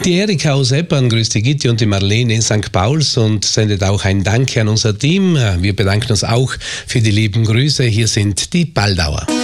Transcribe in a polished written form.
Die Erika aus Eppern grüßt die Gitti und die Marlene in St. Pauls und sendet auch ein Danke an unser Team. Wir bedanken uns auch für die lieben Grüße. Hier sind die Baldauer.